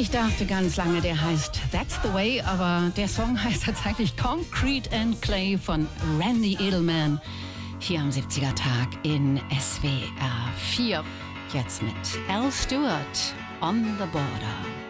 Ich dachte ganz lange, der heißt That's the Way, aber der Song heißt tatsächlich Concrete and Clay von Randy Edelman. Hier am 70er Tag in SWR 4. Jetzt mit Al Stewart, On the Border.